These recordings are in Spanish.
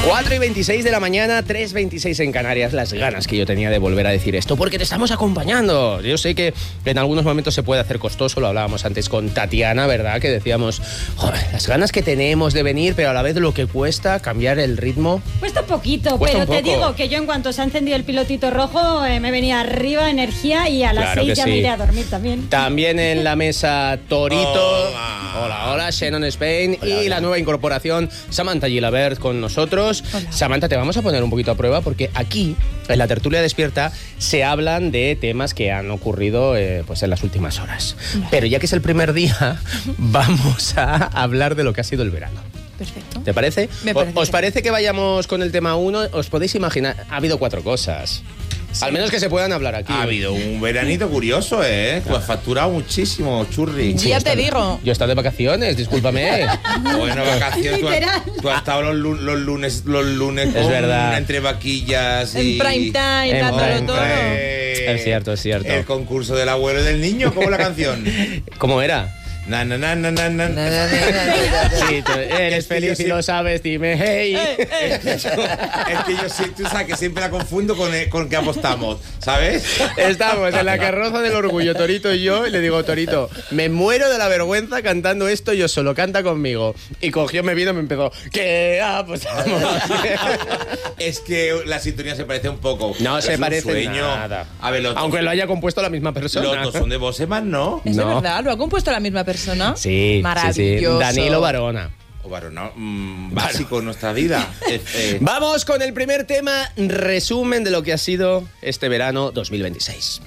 4:26 de la mañana, 3:26 en Canarias. Las ganas que yo tenía de volver a decir esto, porque te estamos acompañando. Yo sé que en algunos momentos se puede hacer costoso, lo hablábamos antes con Tatiana, ¿verdad? Que decíamos, joder, las ganas que tenemos de venir, pero a la vez lo que cuesta cambiar el ritmo. Cuesta poquito, Cuesta pero un te poco. digo que yo en cuanto se ha encendido el pilotito rojo, me venía arriba energía y a las Claro 6 que ya sí. me iré a dormir también. También en la mesa Torito. Hola. Hola, Shannon Spain. Hola, y hola. la nueva incorporación, Samantha Gilabert con nosotros. Hola. Samantha, te vamos a poner un poquito a prueba porque aquí, en la tertulia despierta, se hablan de temas que han ocurrido pues en las últimas horas. Pero ya que es el primer día, vamos a hablar de lo que ha sido el verano. Perfecto. ¿Te parece? Me parece. ¿Os parece que vayamos con el tema 1? ¿Os podéis imaginar? Ha habido 4 cosas. Sí. Al menos que se puedan hablar aquí. Ha habido un veranito curioso, ¿eh? Tú has facturado muchísimo, churri. Ya te digo. Yo he estado de vacaciones, discúlpame. Bueno, vacaciones. Literal. Tú has estado los lunes Es con- verdad. entre vaquillas y... En prime time, En dándolo prime todo. Es cierto, es cierto. El concurso del abuelo y del niño, ¿cómo la canción? ¿Cómo era? Na, na, na, na, na, na. Sí, tú eres Es que feliz yo y lo sabes, dime hey. Es que yo tú sabes que siempre la confundo con que apostamos, ¿sabes? Estamos en la carroza del orgullo, Torito y yo, y le digo, Torito, me muero de la vergüenza cantando esto yo solo, canta conmigo. Y cogió, me vino y me empezó, ¿qué apostamos? Es que la sintonía se parece un poco. No se Es un parece sueño. nada. A ver, Aunque lo haya compuesto la misma persona. los dos son de Boseman, ¿no? ¿Es de No. verdad? ¿Lo ha compuesto la misma persona? Sí, Maravilloso. sí, sí. Danilo Barona. O varón, básico en nuestra vida. Vamos con el primer tema, resumen de lo que ha sido este verano 2026.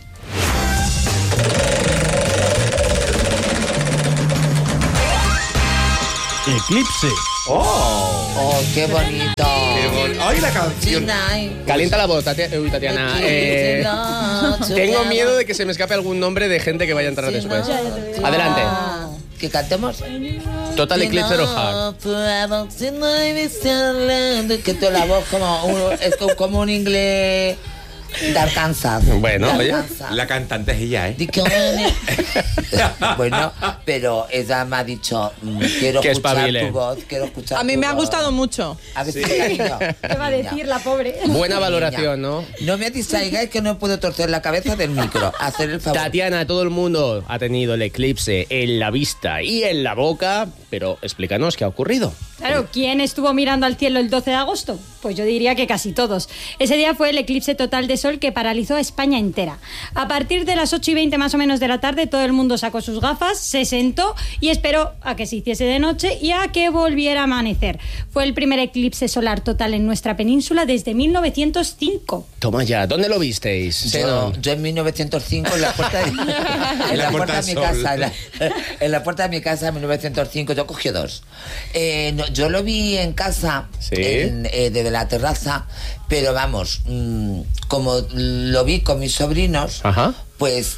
Eclipse. Oh, qué bonito. ¡Ay, la canción! Calienta la voz, Tatiana. Tengo miedo de que se me escape algún nombre de gente que vaya a entrar después. Adelante. ¿Que cantemos? Total Eclipse of Heart. Que toda la voz es como un inglés de Arkansas. Bueno, De oye. Arkansas. La cantante es ella, ¿eh? Bueno, pero ella me ha dicho, quiero Que escuchar espabile. tu voz, quiero escuchar A mí tu me ha voz. gustado mucho. A ver si cariño. ¿Qué va a decir la pobre? Buena Niña. valoración, ¿no? No me distraigáis que no puedo torcer la cabeza del micro. Hacer el favor. Tatiana, todo el mundo ha tenido el eclipse en la vista y en la boca, pero explícanos qué ha ocurrido. Claro, ¿quién estuvo mirando al cielo el 12 de agosto? Pues yo diría que casi todos. Ese día fue el eclipse total de sol que paralizó a España entera. A partir de las 8:20 más o menos de la tarde, todo el mundo sacó sus gafas, se sentó y esperó a que se hiciese de noche y a que volviera a amanecer. Fue el primer eclipse solar total en nuestra península desde 1905. Toma ya, ¿dónde lo visteis? Yo en 1905 en la puerta de, en la puerta de mi del sol. casa, en la puerta de mi casa en 1905 yo cogí 2. Yo lo vi en casa, Sí. desde la terraza, pero vamos, como lo vi con mis sobrinos, Ajá. pues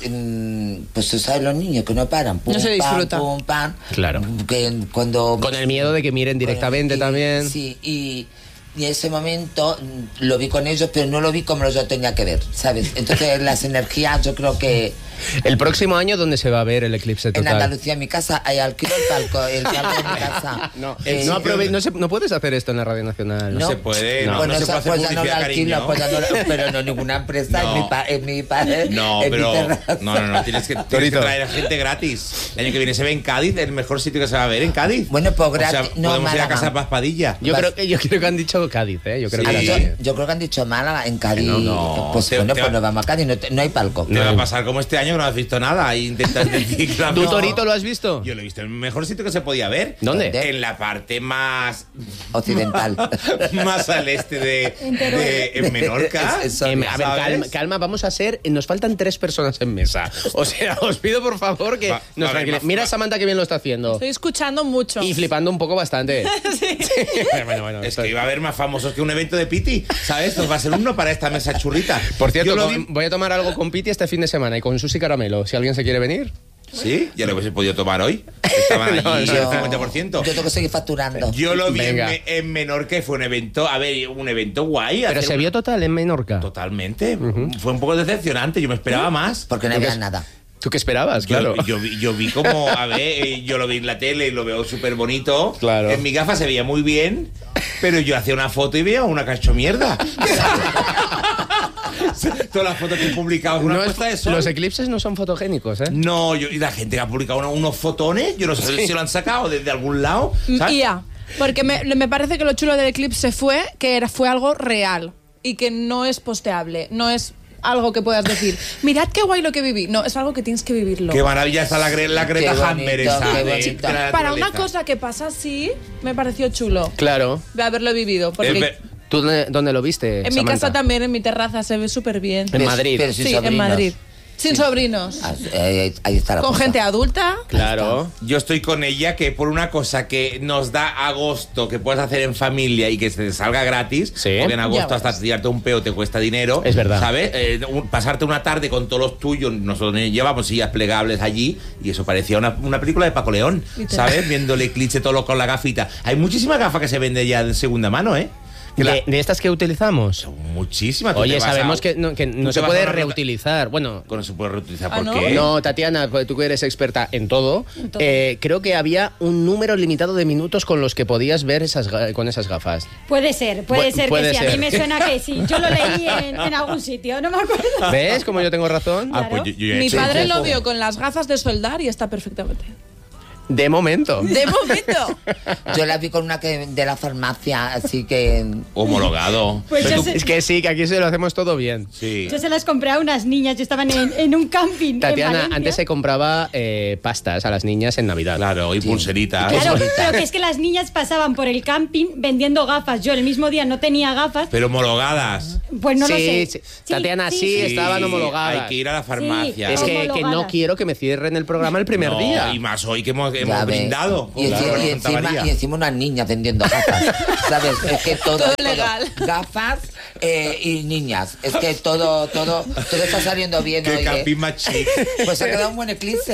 tú sabes los niños que no paran, pum, No se disfruta. pam, pum, pam, Claro. que cuando Con el miedo de que miren directamente y- también. Sí, y en ese momento lo vi con ellos, pero no lo vi como yo tenía que ver, ¿sabes? Entonces las energías, yo creo que El próximo año, ¿dónde se va a ver el eclipse en total? Andalucía, en mi casa, hay alquilo el palco de mi casa. No, no puedes hacer esto en la Radio Nacional. No se puede, no, Bueno, no se puede hacer pues ya no lo publicidad, alquilo, cariño. pues ya no, pero no ninguna empresa, No. en mi padre. No, en mi pero. terraza. No, tienes que Torito. traer a gente gratis. El año que viene se ve en Cádiz, el mejor sitio que se va a ver en Cádiz. Bueno, pues O sea, gratis. No, podemos ir a Málaga. Casa Paspadilla. Yo creo que han dicho Cádiz, ¿eh? Yo creo Sí. que Yo creo que han dicho Málaga, en Cádiz. No, pues te- bueno, te- pues nos vamos a Cádiz, no hay palco. Te va a pasar como este año que no has visto nada y intentas decir que ¿Tú, no. Torito, lo has visto? Yo lo he visto en el mejor sitio que se podía ver. ¿Dónde? En la parte más Occidental. más al este en Menorca. Eso, A ver, ¿sabes? calma, vamos a ser. Nos faltan 3 personas en mesa. O sea, os pido por favor que Va, nos a ver, tranquilice. va. Mira a Samantha que bien lo está haciendo. Estoy escuchando mucho. Y flipando un poco bastante. bueno, Es esto- que iba a haber más famosos que un evento de Piti, ¿sabes? Nos va a ser uno para esta mesa churrita. Por cierto, Yo lo vi- voy a tomar algo con Piti este fin de semana y con Susi Caramelo. Si alguien se quiere venir. Sí, ya lo hubiese podido tomar hoy. Estaban No, allí no. el Yo 50%. tengo que seguir facturando. Yo lo vi Venga. en Menorca y fue un evento, un evento guay. Pero hacer se una- vio total en Menorca. Totalmente. Fue un poco decepcionante, yo me esperaba más. Porque no había nada. ¿Tú qué esperabas? Claro. Yo vi como, yo lo vi en la tele y lo veo súper bonito. Claro. En mi gafa se veía muy bien, Pero yo hacía una foto y veía una cacho mierda. Todas las fotos que he publicado es una No es- puesta de sol. los eclipses no son fotogénicos, ¿eh? No, y la gente que ha publicado unos fotones, yo no sé si lo han sacado desde algún lado. ¿sabes? Ya, porque me parece que lo chulo del eclipse fue que fue algo real y que no es posteable, no es algo que puedas decir, mirad qué guay lo que viví. No, es algo que tienes que vivirlo. Qué maravilla está la Greta Qué Thunberg bonito, esa. qué de- bonito. de la Para una naturaleza. cosa que pasa así, me pareció chulo Claro. de haberlo vivido. Porque ¿Tú dónde lo viste, en mi Samantha? casa también, en mi terraza, se ve súper bien. En Madrid. Pero sin Sí, en sobrinos. Madrid. Sin sobrinos. Ah, ahí está la Con cosa. gente adulta. Claro. Yo estoy con ella que por una cosa que nos da agosto, que puedes hacer en familia y que te salga gratis, Sí. porque en agosto Ya hasta ves. tirarte un peo te cuesta dinero. Es verdad. ¿Sabes? Pasarte una tarde con todos los tuyos, nosotros llevamos sillas plegables allí y eso parecía una película de Paco León, Literal. ¿sabes? Viendo el eclipse todo con la gafita. Hay muchísimas gafas que se venden ya de segunda mano, ¿eh? Que ¿De estas que utilizamos? muchísimas. Tú Oye, te vas sabemos a- que no tú se te vas puede a una reutilizar. Bueno, No se puede reutilizar, Ah, ¿por ¿no? qué? no, Tatiana, pues tú que eres experta en todo, creo que había un número limitado de minutos con los que podías ver con esas gafas. Puede ser que puede sí. A ser. mí me suena que sí. Yo lo leí en algún sitio, no me acuerdo. ¿Ves cómo yo tengo razón? Ah, pues yo he Mi hecho un padre lo poco. vio con las gafas de soldar y está perfectamente. De momento. De momento. Yo la vi con una que de la farmacia, así que... Homologado. Pues Pero yo tú- sé- Es que sí, que aquí se lo hacemos todo bien. Sí. Yo se las compré a unas niñas, yo estaban en un camping. en Tatiana, Valencia. antes se compraba pastas a las niñas en Navidad. Claro, y pulseritas. Claro, bonita. pero que es que las niñas pasaban por el camping vendiendo gafas. Yo el mismo día no tenía gafas, Pero homologadas. pues no lo Sí, sé. sí. Tatiana, sí, estaban homologadas. Hay que ir a la farmacia. Sí, Es que no homologadas. quiero que me cierren el programa el primer No, día. Y más hoy que hemos Ya ves. brindado. Y, Claro, y Santa encima, María. y encima unas niñas vendiendo gafas. ¿Sabes? Es que todo legal. Gafas y niñas. Es que todo está saliendo bien Que hoy. camping más chic. Pues ha quedado un buen eclipse.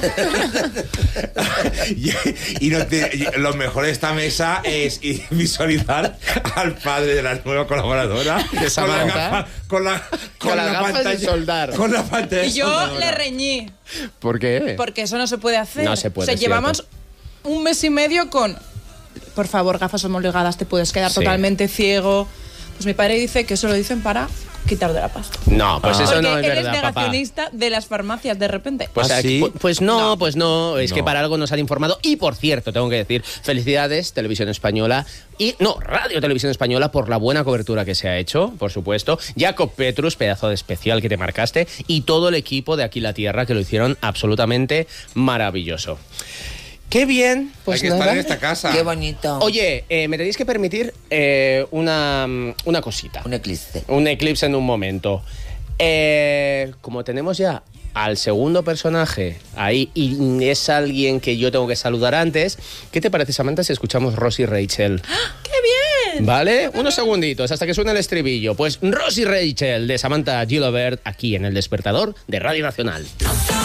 y lo mejor de esta mesa es visualizar al padre de la nueva colaboradora De Samantha. con Con las gafas de soldar. Con la pantalla Y yo soldadora. le reñí. ¿Por qué? Porque eso no se puede hacer. No se puede, O sea, es llevamos cierto. un mes y medio con... Por favor, gafas homologadas, te puedes quedar Sí. totalmente ciego. Pues mi padre dice que eso lo dicen para quitar de la pasta. No, pues eso Porque no es eres verdad, papá. negacionista de las farmacias de repente. Pues, ¿Ah, sí? pues no, pues no, es No. que para algo nos han informado. Y por cierto, tengo que decir, felicidades, Televisión Española Radio Televisión Española, por la buena cobertura que se ha hecho, por supuesto. Jacob Petrus, pedazo de especial que te marcaste, y todo el equipo de Aquí la Tierra, que lo hicieron absolutamente maravilloso. ¡Qué bien! Pues Hay que nada. estar en esta casa. Qué bonito. Oye, me tenéis que permitir una cosita. Un eclipse. Un eclipse en un momento. Como tenemos ya al segundo personaje ahí y es alguien que yo tengo que saludar antes, ¿qué te parece, Samantha, si escuchamos Ross y Rachel? ¡Qué bien! ¿Vale? Unos segunditos hasta que suene el estribillo. Pues Ross y Rachel de Samantha Gilbert aquí en El Despertador de Radio Nacional. No sé